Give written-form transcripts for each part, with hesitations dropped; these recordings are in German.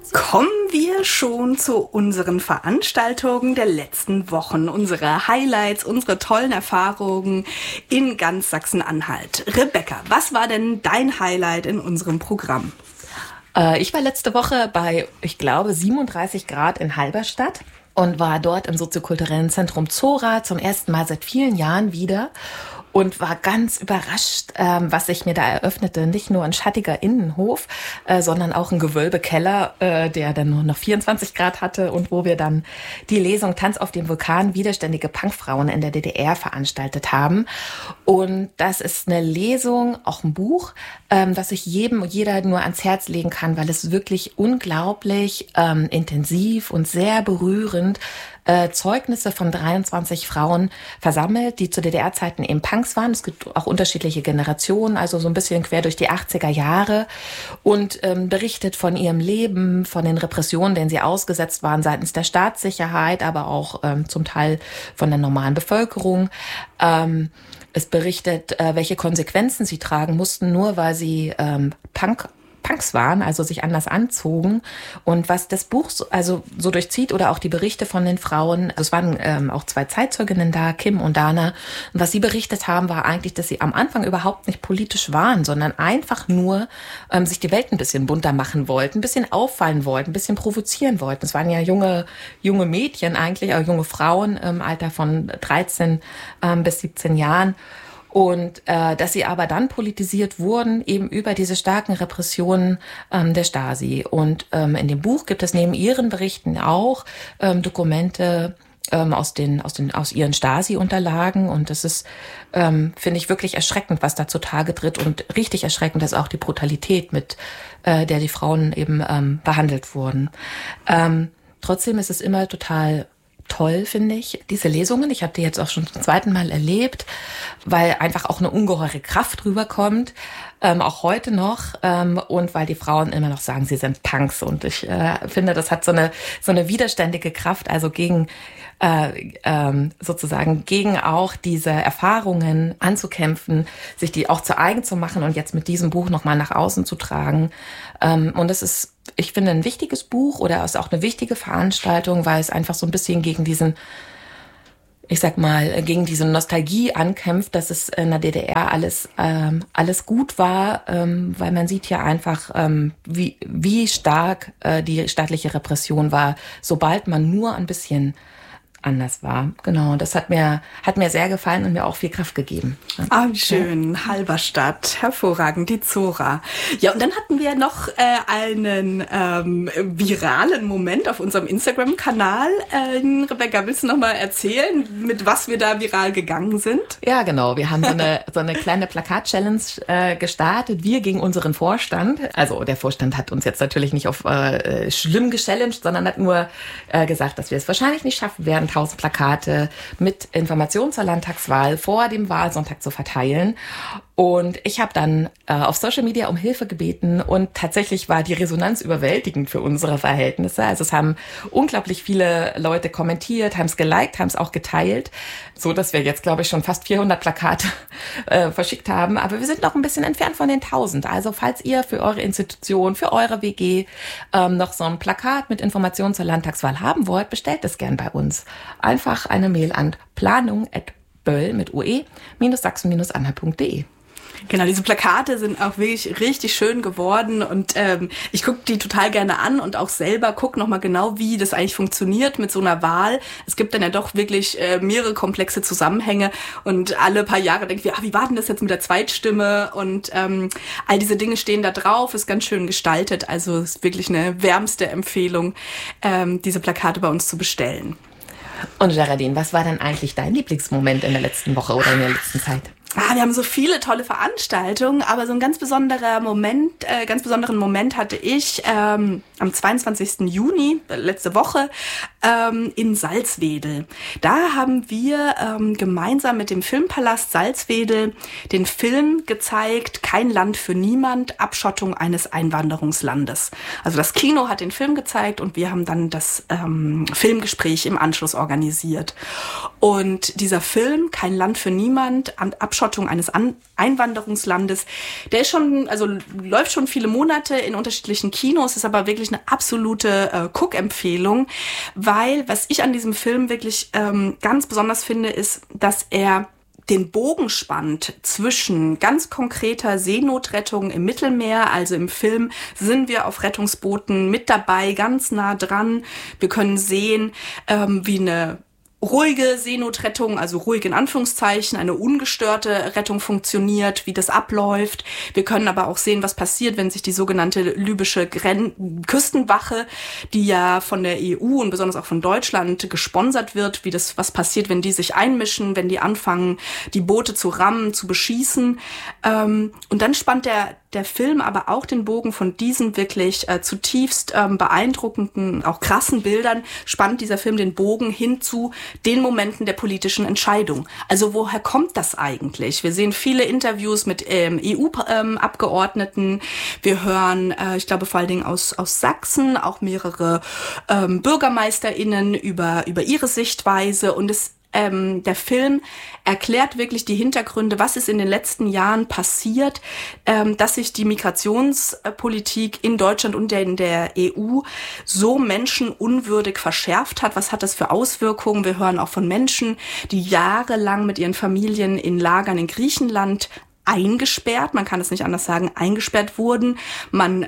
Kommen wir schon zu unseren Veranstaltungen der letzten Wochen, unsere Highlights, unsere tollen Erfahrungen in ganz Sachsen-Anhalt. Rebecca, was war denn dein Highlight in unserem Programm? Ich war letzte Woche bei, ich glaube, 37 Grad in Halberstadt und war dort im soziokulturellen Zentrum Zora zum ersten Mal seit vielen Jahren wieder. Und war ganz überrascht, was sich mir da eröffnete. Nicht nur ein schattiger Innenhof, sondern auch ein Gewölbekeller, der dann nur noch 24 Grad hatte und wo wir dann die Lesung Tanz auf dem Vulkan, widerständige Punkfrauen in der DDR veranstaltet haben. Und das ist eine Lesung, auch ein Buch, was ich jedem und jeder nur ans Herz legen kann, weil es wirklich unglaublich intensiv und sehr berührend Zeugnisse von 23 Frauen versammelt, die zu DDR-Zeiten eben Punks waren. Es gibt auch unterschiedliche Generationen, also so ein bisschen quer durch die 80er Jahre und berichtet von ihrem Leben, von den Repressionen, denen sie ausgesetzt waren seitens der Staatssicherheit, aber auch zum Teil von der normalen Bevölkerung. Es berichtet, welche Konsequenzen sie tragen mussten, nur weil sie Punks waren, also sich anders anzogen. Und was das Buch so durchzieht oder auch die Berichte von den Frauen, also es waren auch 2 Zeitzeuginnen da, Kim und Dana. Und was sie berichtet haben, war eigentlich, dass sie am Anfang überhaupt nicht politisch waren, sondern einfach nur sich die Welt ein bisschen bunter machen wollten, ein bisschen auffallen wollten, ein bisschen provozieren wollten. Es waren ja junge Mädchen eigentlich, auch junge Frauen im Alter von 13 bis 17 Jahren. Und dass sie aber dann politisiert wurden, eben über diese starken Repressionen der Stasi. Und in dem Buch gibt es neben ihren Berichten auch Dokumente aus ihren Stasi-Unterlagen. Und das ist, finde ich, wirklich erschreckend, was da zutage tritt. Und richtig erschreckend ist auch die Brutalität, mit der die Frauen eben behandelt wurden. Trotzdem ist es immer total toll, finde ich, diese Lesungen. Ich habe die jetzt auch schon zum 2. Mal erlebt, weil einfach auch eine ungeheure Kraft rüberkommt, auch heute noch, und weil die Frauen immer noch sagen, sie sind Punks. Und ich finde, das hat so eine widerständige Kraft, also gegen auch diese Erfahrungen anzukämpfen, sich die auch zu eigen zu machen und jetzt mit diesem Buch nochmal nach außen zu tragen. Und das ist, ich finde, ein wichtiges Buch oder ist auch eine wichtige Veranstaltung, weil es einfach so ein bisschen gegen diese Nostalgie ankämpft, dass es in der DDR alles gut war, weil man sieht ja einfach, wie stark die staatliche Repression war, sobald man nur ein bisschen anders war. Genau, das hat mir sehr gefallen und mir auch viel Kraft gegeben. Ah, schön. Ja. Halberstadt, hervorragend, die Zora. Ja, und dann hatten wir noch einen viralen Moment auf unserem Instagram-Kanal. Rebecca, willst du noch mal erzählen, mit was wir da viral gegangen sind? Ja, genau. Wir haben so eine kleine Plakat-Challenge gestartet. Wir gegen unseren Vorstand. Also der Vorstand hat uns jetzt natürlich nicht auf schlimm gechallenged, sondern hat nur gesagt, dass wir es wahrscheinlich nicht schaffen werden, 1000 Plakate mit Informationen zur Landtagswahl vor dem Wahlsonntag zu verteilen. Und ich habe dann auf Social Media um Hilfe gebeten und tatsächlich war die Resonanz überwältigend für unsere Verhältnisse. Also es haben unglaublich viele Leute kommentiert, haben es geliked, haben es auch geteilt, so dass wir jetzt, glaube ich, schon fast 400 Plakate verschickt haben. Aber wir sind noch ein bisschen entfernt von den 1000. Also falls ihr für eure Institution, für eure WG noch so ein Plakat mit Informationen zur Landtagswahl haben wollt, bestellt es gern bei uns. Einfach eine Mail an planung@böll mit ue-sachsen-anhalt.de. Genau, diese Plakate sind auch wirklich richtig schön geworden und ich gucke die total gerne an und auch selber gucke nochmal genau, wie das eigentlich funktioniert mit so einer Wahl. Es gibt dann ja doch wirklich mehrere komplexe Zusammenhänge und alle paar Jahre denken wir, wie war denn das jetzt mit der Zweitstimme? Und all diese Dinge stehen da drauf, ist ganz schön gestaltet. Also es ist wirklich eine wärmste Empfehlung, diese Plakate bei uns zu bestellen. Und Geraldine, was war denn eigentlich dein Lieblingsmoment in der letzten Woche oder in der letzten Zeit? Wir haben so viele tolle Veranstaltungen, aber so ein ganz besonderen Moment hatte ich am 22. Juni, letzte Woche, in Salzwedel. Da haben wir gemeinsam mit dem Filmpalast Salzwedel den Film gezeigt, Kein Land für niemand, Abschottung eines Einwanderungslandes. Also das Kino hat den Film gezeigt und wir haben dann das Filmgespräch im Anschluss organisiert. Und dieser Film, Kein Land für niemand, Abschottung Abschottung eines Einwanderungslandes. Der ist läuft schon viele Monate in unterschiedlichen Kinos, ist aber wirklich eine absolute Guck-Empfehlung, weil was ich an diesem Film wirklich ganz besonders finde, ist, dass er den Bogen spannt zwischen ganz konkreter Seenotrettung im Mittelmeer. Also im Film sind wir auf Rettungsbooten mit dabei, ganz nah dran. Wir können sehen, wie eine ruhige Seenotrettung, also ruhig in Anführungszeichen, eine ungestörte Rettung funktioniert, wie das abläuft. Wir können aber auch sehen, was passiert, wenn sich die sogenannte libysche Küstenwache, die ja von der EU und besonders auch von Deutschland gesponsert wird, was passiert, wenn die sich einmischen, wenn die anfangen, die Boote zu rammen, zu beschießen. Und dann spannt der Film aber auch den Bogen von diesen wirklich zutiefst beeindruckenden, auch krassen Bildern, spannt dieser Film den Bogen hin zu den Momenten der politischen Entscheidung. Also woher kommt das eigentlich? Wir sehen viele Interviews mit EU-Abgeordneten. Wir hören, ich glaube vor allen Dingen aus Sachsen, auch mehrere BürgermeisterInnen über ihre Sichtweise. Und der Film erklärt wirklich die Hintergründe, was ist in den letzten Jahren passiert, dass sich die Migrationspolitik in Deutschland und in der EU so menschenunwürdig verschärft hat. Was hat das für Auswirkungen? Wir hören auch von Menschen, die jahrelang mit ihren Familien in Lagern in Griechenland eingesperrt, man kann es nicht anders sagen, eingesperrt wurden. Man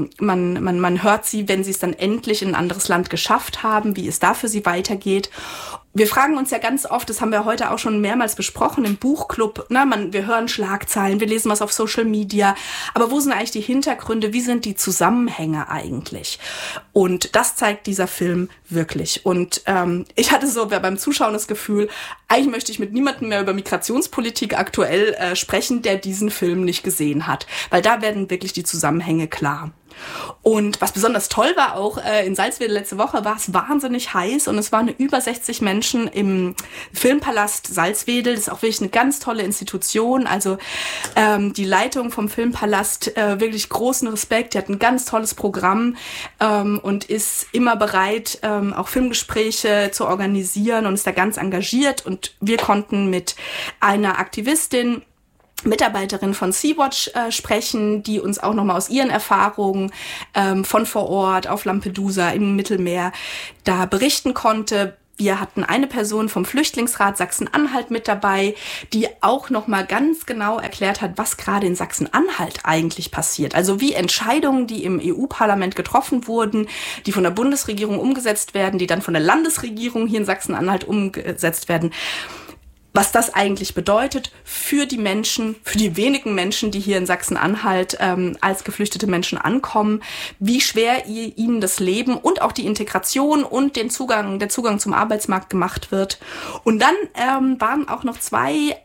hört sie, wenn sie es dann endlich in ein anderes Land geschafft haben, wie es da für sie weitergeht. Wir fragen uns ja ganz oft, das haben wir heute auch schon mehrmals besprochen im Buchclub, wir hören Schlagzeilen, wir lesen was auf Social Media, aber wo sind eigentlich die Hintergründe, wie sind die Zusammenhänge eigentlich? Und das zeigt dieser Film wirklich. Und ich hatte so beim Zuschauen das Gefühl, eigentlich möchte ich mit niemandem mehr über Migrationspolitik aktuell sprechen, der diesen Film nicht gesehen hat, weil da werden wirklich die Zusammenhänge klar. Und was besonders toll war auch in Salzwedel letzte Woche, war es wahnsinnig heiß und es waren über 60 Menschen im Filmpalast Salzwedel. Das ist auch wirklich eine ganz tolle Institution. Also die Leitung vom Filmpalast, wirklich großen Respekt. Die hat ein ganz tolles Programm und ist immer bereit, auch Filmgespräche zu organisieren und ist da ganz engagiert. Und wir konnten mit einer Aktivistin, Mitarbeiterin von Sea-Watch sprechen, die uns auch nochmal aus ihren Erfahrungen von vor Ort auf Lampedusa im Mittelmeer da berichten konnte. Wir hatten eine Person vom Flüchtlingsrat Sachsen-Anhalt mit dabei, die auch nochmal ganz genau erklärt hat, was gerade in Sachsen-Anhalt eigentlich passiert. Also wie Entscheidungen, die im EU-Parlament getroffen wurden, die von der Bundesregierung umgesetzt werden, die dann von der Landesregierung hier in Sachsen-Anhalt umgesetzt werden, was das eigentlich bedeutet für die Menschen, für die wenigen Menschen, die hier in Sachsen-Anhalt als geflüchtete Menschen ankommen, wie schwer ihnen das Leben und auch die Integration und der Zugang zum Arbeitsmarkt gemacht wird. Und dann waren auch noch zwei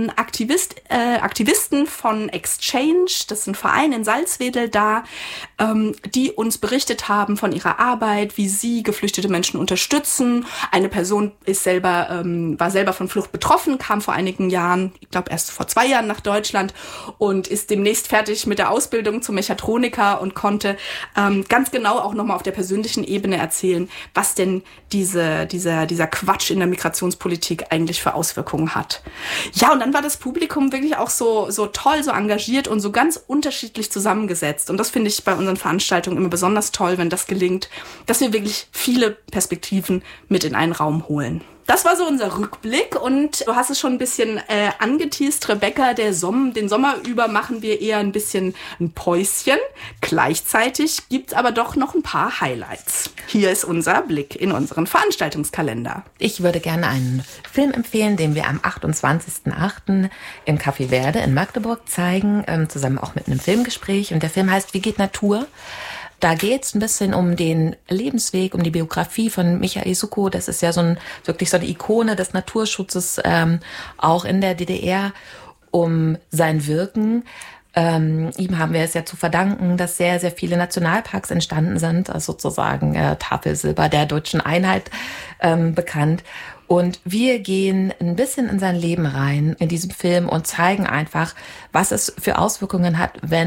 Aktivisten von Exchange, das ist ein Verein in Salzwedel da, die uns berichtet haben von ihrer Arbeit, wie sie geflüchtete Menschen unterstützen. Eine Person war selber von Flucht betroffen, kam vor einigen Jahren, ich glaube erst vor 2 Jahren nach Deutschland und ist demnächst fertig mit der Ausbildung zum Mechatroniker und konnte ganz genau auch nochmal auf der persönlichen Ebene erzählen, was denn dieser Quatsch in der Migrationspolitik eigentlich für Auswirkungen hat. Ja, und dann war das Publikum wirklich auch so toll, so engagiert und so ganz unterschiedlich zusammengesetzt. Und das finde ich bei unseren Veranstaltungen immer besonders toll, wenn das gelingt, dass wir wirklich viele Perspektiven mit in einen Raum holen. Das war so unser Rückblick und du hast es schon ein bisschen angeteast, Rebecca, den Sommer über machen wir eher ein bisschen ein Päuschen. Gleichzeitig gibt's aber doch noch ein paar Highlights. Hier ist unser Blick in unseren Veranstaltungskalender. Ich würde gerne einen Film empfehlen, den wir am 28.08. im Café Verde in Magdeburg zeigen, zusammen auch mit einem Filmgespräch. Und der Film heißt Wie geht Natur? Da geht's ein bisschen um den Lebensweg, um die Biografie von Michael Suckow. Das ist ja wirklich so eine Ikone des Naturschutzes, auch in der DDR, um sein Wirken. Ihm haben wir es ja zu verdanken, dass sehr, sehr viele Nationalparks entstanden sind, also sozusagen Tafelsilber der deutschen Einheit bekannt. Und wir gehen ein bisschen in sein Leben rein in diesem Film und zeigen einfach, was es für Auswirkungen hat, wenn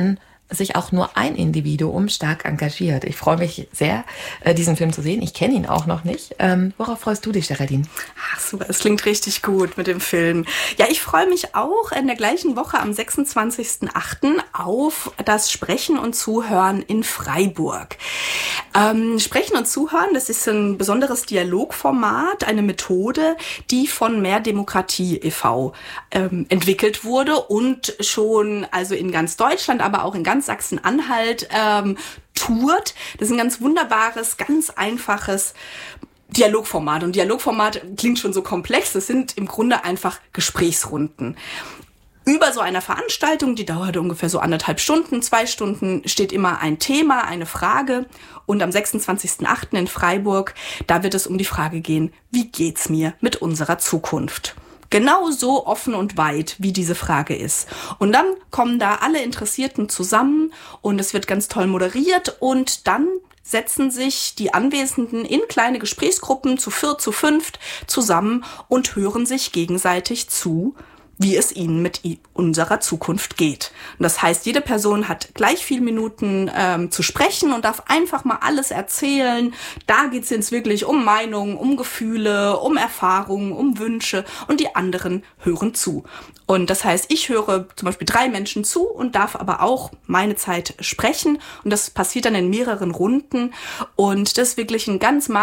sich auch nur ein Individuum stark engagiert. Ich freue mich sehr, diesen Film zu sehen. Ich kenne ihn auch noch nicht. Worauf freust du dich, Geraldine? Ach super, es klingt richtig gut mit dem Film. Ja, ich freue mich auch in der gleichen Woche am 26.08. auf das Sprechen und Zuhören in Freiburg. Sprechen und Zuhören, das ist ein besonderes Dialogformat, eine Methode, die von Mehr Demokratie e.V. Entwickelt wurde und schon also in ganz Deutschland, aber auch in ganz Sachsen-Anhalt tourt. Das ist ein ganz wunderbares, ganz einfaches Dialogformat. Und Dialogformat klingt schon so komplex. Das sind im Grunde einfach Gesprächsrunden. Über so einer Veranstaltung, die dauert ungefähr so 1,5 Stunden, 2 Stunden, steht immer ein Thema, eine Frage. Und am 26.08. in Freiburg, da wird es um die Frage gehen, wie geht's mir mit unserer Zukunft? Genau so offen und weit, wie diese Frage ist. Und dann kommen da alle Interessierten zusammen und es wird ganz toll moderiert und dann setzen sich die Anwesenden in kleine Gesprächsgruppen zu 4, zu 5 zusammen und hören sich gegenseitig zu, wie es ihnen mit unserer Zukunft geht. Und das heißt, jede Person hat gleich viel Minuten zu sprechen und darf einfach mal alles erzählen. Da geht es jetzt wirklich um Meinungen, um Gefühle, um Erfahrungen, um Wünsche und die anderen hören zu. Und das heißt, ich höre zum Beispiel 3 Menschen zu und darf aber auch meine Zeit sprechen. Und das passiert dann in mehreren Runden. Und das ist wirklich eine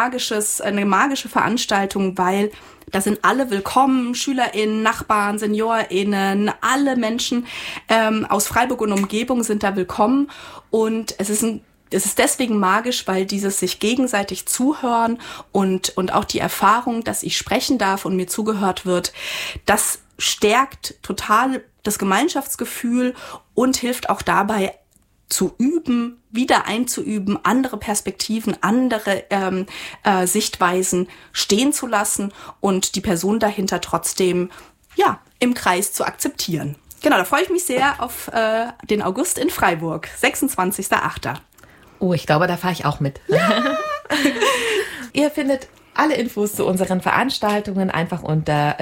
magische Veranstaltung, weil da sind alle willkommen, SchülerInnen, Nachbarn, SeniorInnen, alle Menschen aus Freiburg und Umgebung sind da willkommen. Und es ist deswegen magisch, weil dieses sich gegenseitig zuhören und auch die Erfahrung, dass ich sprechen darf und mir zugehört wird, das stärkt total das Gemeinschaftsgefühl und hilft auch dabei, zu üben, wieder einzuüben, andere Perspektiven, andere Sichtweisen stehen zu lassen und die Person dahinter trotzdem im Kreis zu akzeptieren. Genau, da freue ich mich sehr auf den August in Freiburg, 26.08. Oh, ich glaube, da fahre ich auch mit. Ja. Ihr findet alle Infos zu unseren Veranstaltungen einfach unter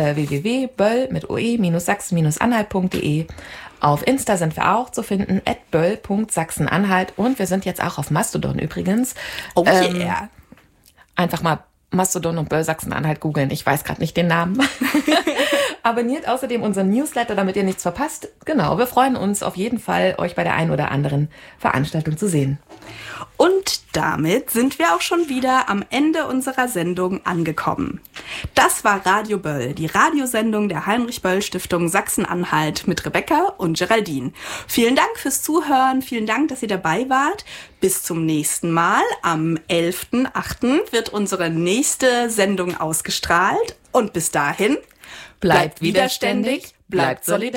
www.böll-sachsen-anhalt.de. Auf Insta sind wir auch zu finden, @böll.sachsen-anhalt. Und wir sind jetzt auch auf Mastodon übrigens. Oh yeah. Einfach mal Mastodon und Böll Sachsen-Anhalt googeln. Ich weiß gerade nicht den Namen. Abonniert außerdem unseren Newsletter, damit ihr nichts verpasst. Genau, wir freuen uns auf jeden Fall, euch bei der einen oder anderen Veranstaltung zu sehen. Und damit sind wir auch schon wieder am Ende unserer Sendung angekommen. Das war Radio Böll, die Radiosendung der Heinrich-Böll-Stiftung Sachsen-Anhalt mit Rebecca und Geraldine. Vielen Dank fürs Zuhören, vielen Dank, dass ihr dabei wart. Bis zum nächsten Mal. Am 11.08. wird unsere nächste Sendung ausgestrahlt. Und bis dahin, bleibt widerständig, bleibt solidarisch.